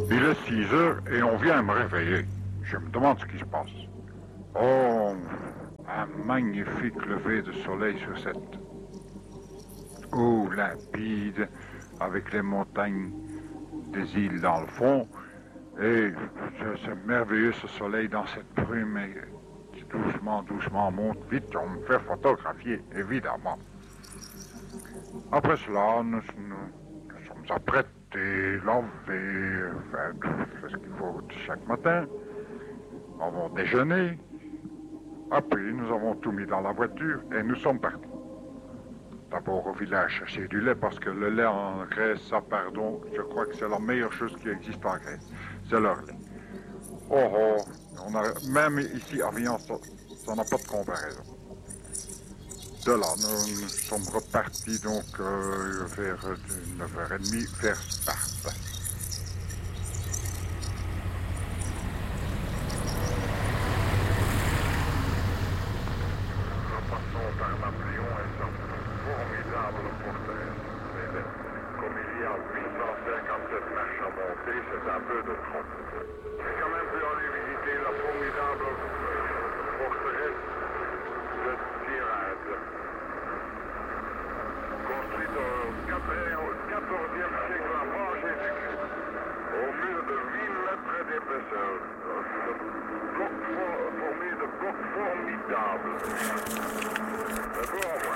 Il est 6 heures et on vient me réveiller. Je me demande ce qui se passe. Oh, un magnifique lever de soleil sur cette eau limpide avec les montagnes des îles dans le fond. Et c'est merveilleux ce soleil dans cette brume et qui doucement monte vite. On me fait photographier, évidemment. Après cela, nous sommes apprêtés, lavés, faire ce qu'il faut chaque matin. Nous avons déjeuné. Après, nous avons tout mis dans la voiture et nous sommes partis. D'abord au village chercher du lait parce que le lait en Grèce, ça pardon, je crois que c'est la meilleure chose qui existe en Grèce. C'est leur lait. Oh, même ici à Vian, ça n'a pas de comparaison. De là, nous sommes repartis donc vers 9h30 vers Sparte. Nous passons par Napoléon et sa formidable porteur. Comme il y a 857 marches à monter, c'est un peu de trop. J'ai quand même pu aller visiter la formidable forteresse de Tyrade. Construite au XIVe siècle avant Jésus-Christ, au mur de 8 mètres d'épaisseur, formé de blocs formidables. D'abord,